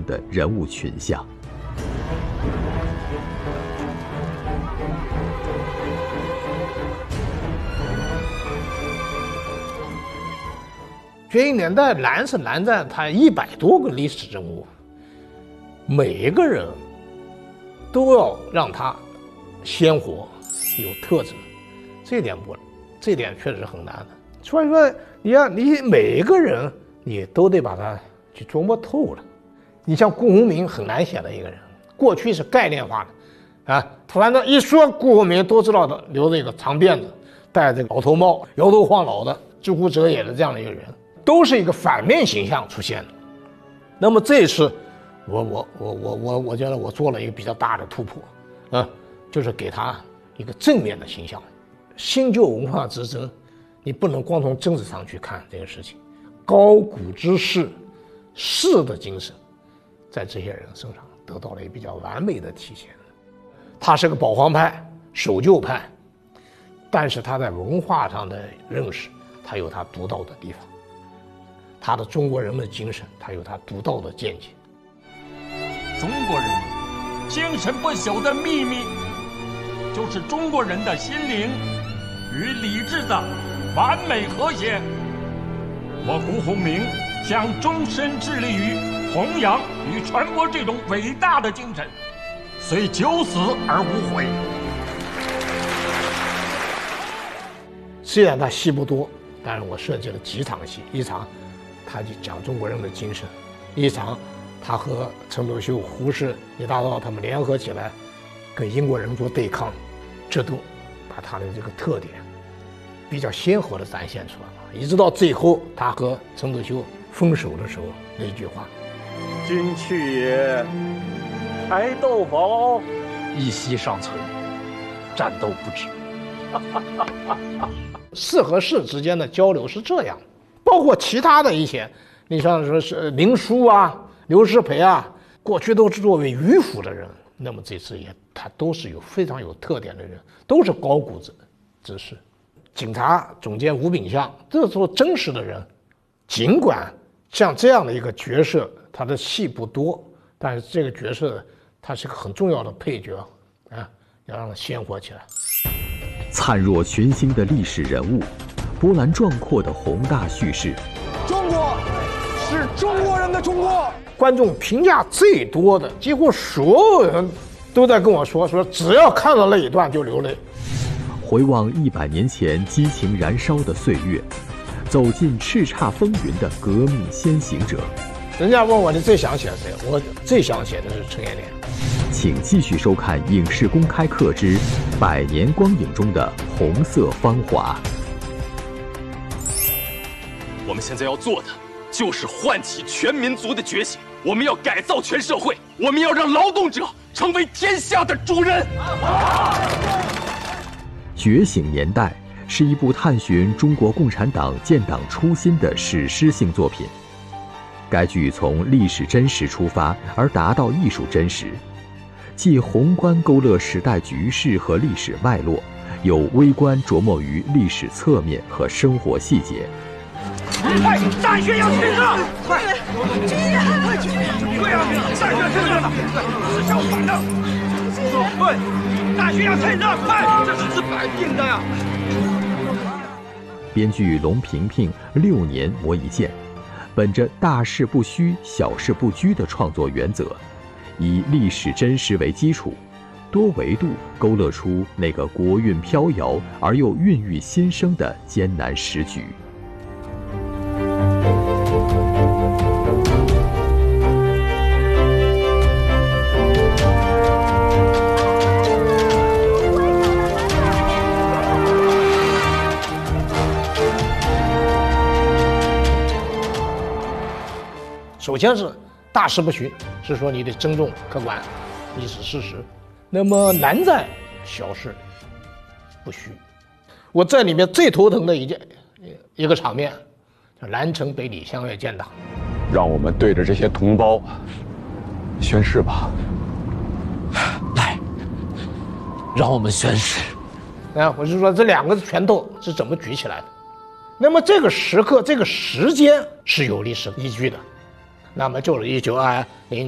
的人物群像。 决议年代难是难在它100多个历史人物，每一个人都要让他鲜活有特质，这点确实很难的。所以说，你每一个人你都得把他去琢磨透了。你像顾鸿铭很难写的一个人，过去是概念化的，啊，反正一说顾鸿铭都知道的，留着一个长辫子，戴这个老头帽，摇头晃脑的，知乎者也的这样的一个人，都是一个反面形象出现的。那么这一次，我觉得我做了一个比较大的突破，啊，就是给他一个正面的形象。新旧文化之争，你不能光从政治上去看这个事情，高古之士，士的精神，在这些人身上得到了一个比较完美的体现。他是个保皇派、守旧派，但是他在文化上的认识，他有他独到的地方。他的中国人的精神，他有他独到的见解。 中国人精神不朽的秘密，就是中国人的心灵与理智的完美和谐。我顾鸿铭将终身致力于弘扬与传播这种伟大的精神，虽九死而无悔。 虽然他戏不多，但是我设计了几场戏，一场他就讲中国人的精神，一场他和陈独秀、胡适、李大钊他们联合起来跟英国人做对抗，这都把他的这个特点比较鲜活地展现出来了。一直到最后他和陈独秀分手的时候那句话： 今去也，柴斗宝， 一息尚存，战斗不止。 士和士之间的交流是这样，包括其他的一些，你像说是林殊啊、刘师培啊，过去都是作为迂腐的人，那么这次他都是有非常有特点的人，都是高古之士。警察总监吴秉象，这时候真实的人，尽管像这样的一个角色，他的戏不多，但是这个角色他是个很重要的配角啊，要让他鲜活起来。 灿若群星的历史人物，波澜壮阔的宏大叙事。 中国是中国人的中国。 观众评价最多的，几乎所有人都在跟我说，只要看到那一段就流泪。 回望100年前激情燃烧的岁月，走进叱咤风云的革命先行者。 人家问我你最想写谁，我最想写的是陈延年。 请继续收看影视公开课之100年光影中的红色芳华。 我们现在要做的就是唤起全民族的觉醒，我们要改造全社会，我们要让劳动者成为天下的主人。 觉醒年代是一部探寻中国共产党建党初心的史诗性作品。该剧从历史真实出发，而达到艺术真实，既宏观勾勒时代局势和历史脉络，有微观琢磨于历史侧面和生活细节。 快，大学要建设！ 快，军人，快军人！ 对啊，大学建设了，是相反的。对，大学要建设，快，这是摆定的呀。 编剧龙平平6年磨一剑，本着大事不虚、小事不拘的创作原则，以历史真实为基础，多维度勾勒出那个国运飘摇而又孕育新生的艰难时局。 首先是大事不虚，是说你得尊重客观历史事实。那么难在小事不虚。我在里面最头疼的一个场面，叫南城北李相约建党。 让我们对着这些同胞宣誓吧。 来，让我们宣誓。 我是说这2个拳头是怎么举起来的？那么这个时刻、这个时间是有历史依据的。那么就是1920年